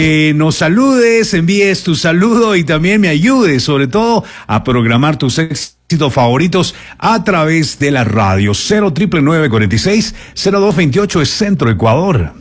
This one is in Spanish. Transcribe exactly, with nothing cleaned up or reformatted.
Eh, nos saludes, envíes tu saludo y también me ayudes, sobre todo, a programar tus éxitos favoritos a través de la radio. Cero triple nueve cuarenta y seis cero dos veintiocho es Centro Ecuador.